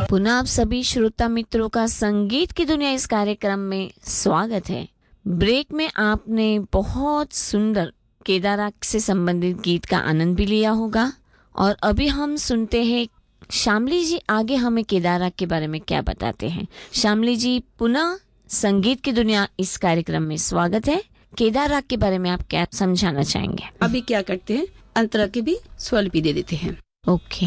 पुनः आप सभी श्रोता मित्रों का संगीत की दुनिया इस कार्यक्रम में स्वागत है। ब्रेक में आपने बहुत सुंदर केदारनाथ से संबंधित गीत का आनंद भी लिया होगा और अभी हम सुनते हैं श्यामली जी आगे हमें केदारनाथ के बारे में क्या बताते हैं। श्यामली जी, पुनः संगीत की दुनिया इस कार्यक्रम में स्वागत है। केदारनाथ के बारे में आप क्या समझाना चाहेंगे? अभी क्या करते हैं, अंतरा के भी स्वलिपि दे देते हैं। ओके।